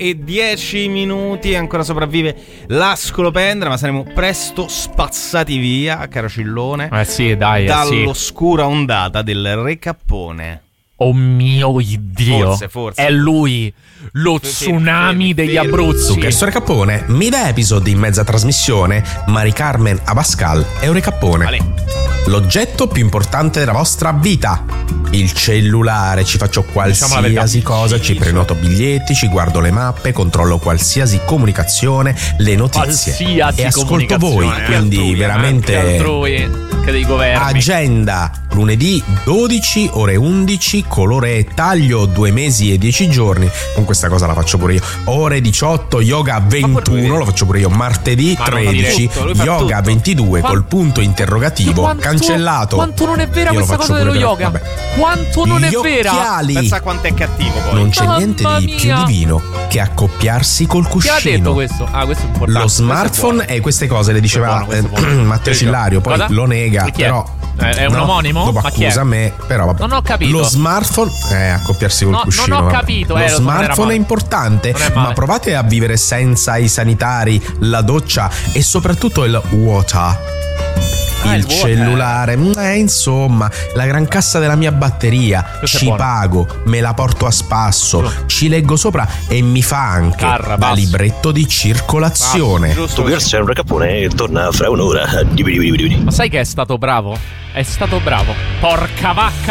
9:10. Ancora sopravvive la scolopendra, ma saremo presto spazzati via, caro Cillone. Sì, dai, dall'oscura ondata del Recappone. Oh mio Dio, forse. È lui, lo tsunami degli Abruzzi. Su questo Recappone, mille episodi in mezza trasmissione, Mari Carmen Abascal e un Recappone. L'oggetto più importante della vostra vita. Il cellulare, ci faccio qualsiasi cosa, ci prenoto biglietti, ci guardo le mappe, controllo qualsiasi comunicazione, le notizie qualsiasi e ascolto voi, quindi altrui, veramente altrui, che dei governi. Agenda, lunedì 12 ore 11, colore e taglio 2 mesi e 10 giorni, con questa cosa la faccio pure io. Ore 18, yoga 21, lo faccio pure io. Martedì 13, yoga 22 col punto interrogativo, cancellato. Quanto non è vera questa cosa dello yoga? Vabbè. Quanto non Gli è vera? Occhiali. Pensa quanto è cattivo poi. Non c'è niente di più divino che accoppiarsi col cuscino. Chi ha detto questo? Questo è importante. Lo smartphone e queste cose le diceva Matteo Cillario, poi lo nega, però è un omonimo? Dopo accusa me, però vabbè. Non ho capito. Lo smartphone accoppiarsi col cuscino. Non ho capito. Lo smartphone è importante, ma provate a vivere senza i sanitari, la doccia e soprattutto il water. Il cellulare, insomma, la gran cassa della mia batteria. Questo ci pago, me la porto a spasso, ci leggo sopra e mi fa anche da libretto di circolazione. Tu c'è un Recappone e torna fra un'ora. Ma sai che è stato bravo? È stato bravo. Porca vacca.